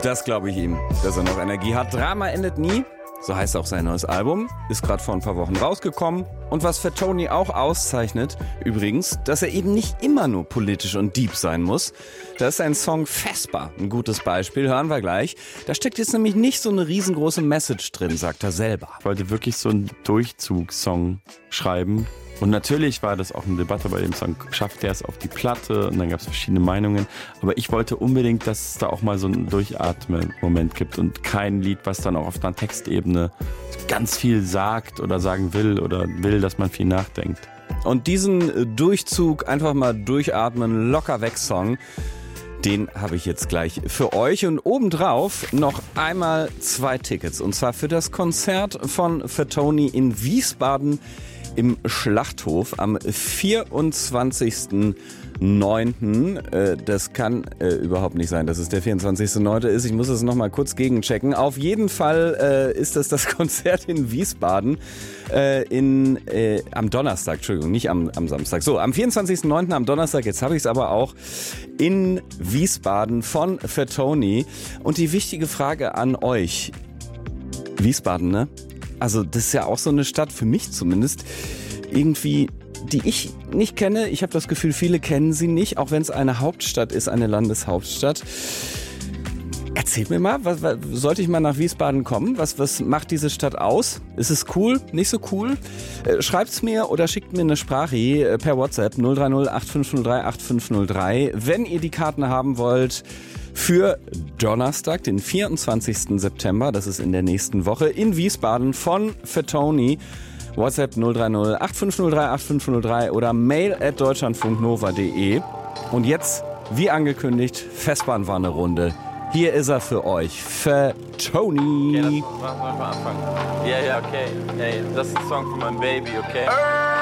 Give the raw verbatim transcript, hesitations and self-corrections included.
Das glaube ich ihm, dass er noch Energie hat. Drama endet nie. So heißt auch sein neues Album, ist gerade vor ein paar Wochen rausgekommen. Und was Fatoni auch auszeichnet, übrigens, dass er eben nicht immer nur politisch und deep sein muss. Da ist sein Song Vesper ein gutes Beispiel, hören wir gleich. Da steckt jetzt nämlich nicht so eine riesengroße Message drin, sagt er selber. Ich wollte wirklich so einen Durchzugssong schreiben. Und natürlich war das auch eine Debatte bei dem Song, schafft er es auf die Platte? Und dann gab es verschiedene Meinungen. Aber ich wollte unbedingt, dass es da auch mal so einen Durchatmen-Moment gibt und kein Lied, was dann auch auf einer Textebene ganz viel sagt oder sagen will oder will, dass man viel nachdenkt. Und diesen Durchzug, einfach mal durchatmen, locker weg Song, den habe ich jetzt gleich für euch. Und obendrauf noch einmal zwei Tickets. Und zwar für das Konzert von Fatoni in Wiesbaden im Schlachthof am vierundzwanzigsten neunten Äh, das kann äh, überhaupt nicht sein, dass es der vierundzwanzigste neunte ist. Ich muss es noch mal kurz gegenchecken. Auf jeden Fall äh, ist das das Konzert in Wiesbaden äh, in, äh, am Donnerstag, Entschuldigung, nicht am, am Samstag. So, am vierundzwanzigsten neunten am Donnerstag, jetzt habe ich es aber auch, in Wiesbaden von Fatoni. Und die wichtige Frage an euch, Wiesbaden, ne? Also das ist ja auch so eine Stadt, für mich zumindest, irgendwie, die ich nicht kenne. Ich habe das Gefühl, viele kennen sie nicht, auch wenn es eine Hauptstadt ist, eine Landeshauptstadt. Erzählt mir mal, was, was, sollte ich mal nach Wiesbaden kommen? Was, was macht diese Stadt aus? Ist es cool? Nicht so cool? Äh, schreibt's mir oder schickt mir eine Sprache äh, per WhatsApp null drei null acht fünf null drei acht fünf null drei. Wenn ihr die Karten haben wollt für Donnerstag, den vierundzwanzigsten September, das ist in der nächsten Woche, in Wiesbaden von Fatoni. WhatsApp null drei null acht fünf null drei acht fünf null drei oder mail at deutschlandfunknova punkt de. Und jetzt, wie angekündigt, Festbahnwanne-Runde. Hier ist er für euch, Fatoni. Okay, lass uns mal anfangen. Ja, ja, okay. Hey, das ist ein Song für mein Baby, okay?